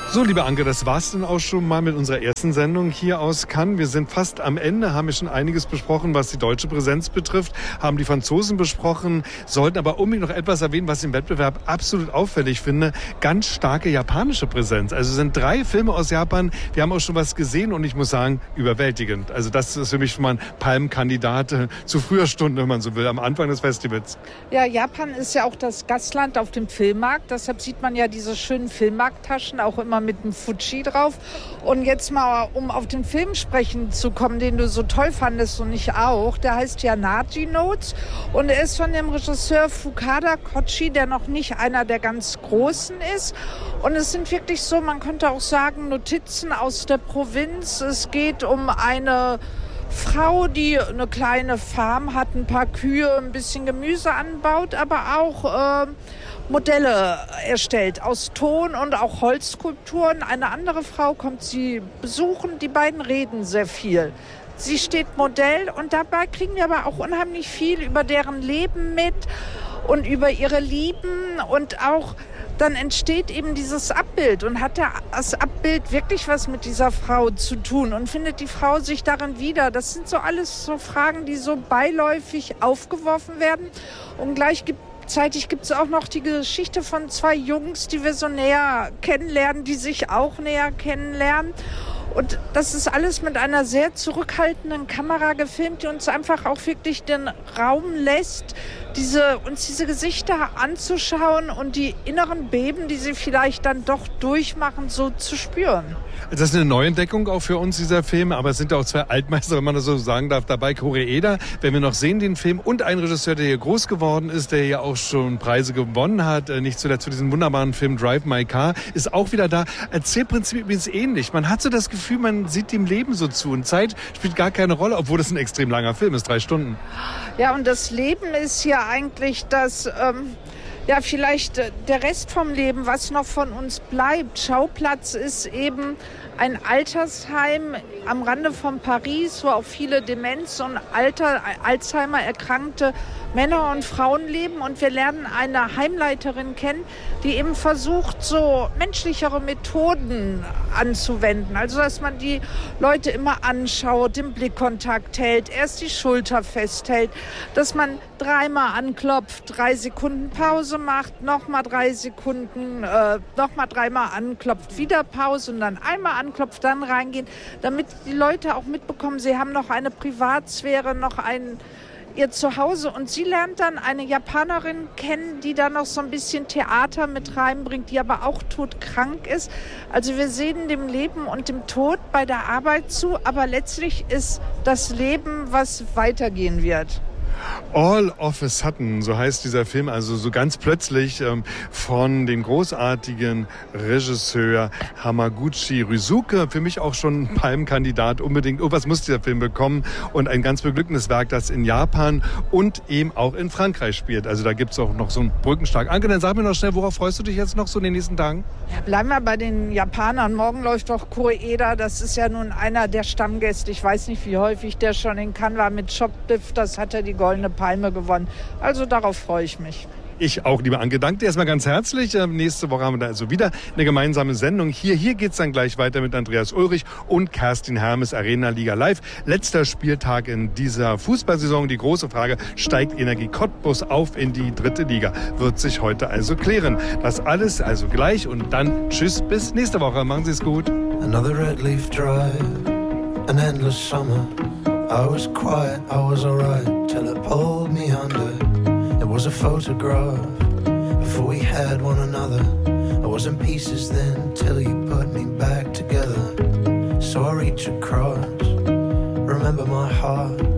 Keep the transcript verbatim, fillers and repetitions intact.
So, liebe Anke, das war's dann auch schon mal mit unserer ersten Sendung hier aus Cannes. Wir sind fast am Ende, haben ja schon einiges besprochen, was die deutsche Präsenz betrifft, haben die Franzosen besprochen, sollten aber unbedingt noch etwas erwähnen, was ich im Wettbewerb absolut auffällig finde. Ganz starke japanische Präsenz. Also es sind drei Filme aus Japan, wir haben auch schon was gesehen und ich muss sagen, überwältigend. Also das ist für mich schon mal ein Palmkandidat äh, zu früher Stunde, wenn man so will, am Anfang des Festivals. Ja, Japan ist ja auch das Gastland auf dem Filmmarkt. Deshalb sieht man ja diese schönen Filmmarkttaschen auch immer mit dem Fuji drauf. Und jetzt mal, um auf den Film sprechen zu kommen, den du so toll fandest und ich auch, der heißt ja Naji Notes und er ist von dem Regisseur Fukada Kochi, der noch nicht einer der ganz Großen ist. Und es sind wirklich so, man könnte auch sagen, Notizen aus der Provinz. Es geht um eine Frau, die eine kleine Farm hat, ein paar Kühe, ein bisschen Gemüse anbaut, aber auch äh, Modelle erstellt aus Ton und auch Holzskulpturen. Eine andere Frau kommt sie besuchen, die beiden reden sehr viel. Sie steht Modell und dabei kriegen wir aber auch unheimlich viel über deren Leben mit und über ihre Lieben und auch dann entsteht eben dieses Abbild und hat das Abbild wirklich was mit dieser Frau zu tun und findet die Frau sich darin wieder. Das sind so alles so Fragen, die so beiläufig aufgeworfen werden und gleichzeitig gibt es auch noch die Geschichte von zwei Jungs, die wir so näher kennenlernen, die sich auch näher kennenlernen. Und das ist alles mit einer sehr zurückhaltenden Kamera gefilmt, die uns einfach auch wirklich den Raum lässt, diese, uns diese Gesichter anzuschauen und die inneren Beben, die sie vielleicht dann doch durchmachen, so zu spüren. Das ist eine Neuentdeckung auch für uns, dieser Film, aber es sind ja auch zwei Altmeister, wenn man das so sagen darf, dabei. Koreeda, wenn wir noch sehen, den Film, und ein Regisseur, der hier groß geworden ist, der ja auch schon Preise gewonnen hat, nicht zuletzt für diesen wunderbaren Film Drive My Car, ist auch wieder da. Erzählprinzip übrigens ähnlich. Man hat so das Gefühl, man sieht dem Leben so zu und Zeit spielt gar keine Rolle, obwohl das ein extrem langer Film ist, drei Stunden. Ja, und das Leben ist ja eigentlich das... Ähm Ja, vielleicht der Rest vom Leben, was noch von uns bleibt. Schauplatz ist eben ein Altersheim am Rande von Paris, wo auch viele Demenz- und Alter, Alzheimer erkrankte Männer und Frauen leben. Und wir lernen eine Heimleiterin kennen, die eben versucht, so menschlichere Methoden anzuwenden. Also, dass man die Leute immer anschaut, den Blickkontakt hält, erst die Schulter festhält, dass man dreimal anklopft, drei Sekunden Pause macht, nochmal drei Sekunden, äh, nochmal dreimal anklopft, wieder Pause und dann einmal anklopft, dann reingehen, damit die Leute auch mitbekommen, sie haben noch eine Privatsphäre, noch ein ihr Zuhause. Und sie lernt dann eine Japanerin kennen, die da noch so ein bisschen Theater mit reinbringt, die aber auch todkrank ist. Also wir sehen dem Leben und dem Tod bei der Arbeit zu, aber letztlich ist das Leben, was weitergehen wird. All of a Sudden, so heißt dieser Film, also so ganz plötzlich ähm, von dem großartigen Regisseur Hamaguchi Ryusuke. Für mich auch schon ein Palmkandidat, unbedingt. Irgendwas muss dieser Film bekommen und ein ganz beglückendes Werk, das in Japan und eben auch in Frankreich spielt. Also da gibt es auch noch so einen Brückenstark. Anke, dann sag mir noch schnell, worauf freust du dich jetzt noch so in den nächsten Tagen? Ja, bleiben wir bei den Japanern. Morgen läuft doch Koreeda, das ist ja nun einer der Stammgäste. Ich weiß nicht, wie häufig der schon in Cannes war mit Chopbiff, das hat er die Goldene Palme gewonnen. Also darauf freue ich mich. Ich auch, liebe Anke. Danke dir erstmal ganz herzlich. Ähm, nächste Woche haben wir da also wieder eine gemeinsame Sendung. Hier, hier geht's dann gleich weiter mit Andreas Ulrich und Kerstin Hermes, Arena Liga Live. Letzter Spieltag in dieser Fußballsaison. Die große Frage, steigt Energie Cottbus auf in die dritte Liga? Wird sich heute also klären. Das alles also gleich und dann tschüss, bis nächste Woche. Machen Sie es gut. Another red leaf drive, an endless summer. I was quiet, I was alright, till it pulled me under. It was a photograph, before we had one another. I was in pieces then, till you put me back together. So I reach across, remember my heart.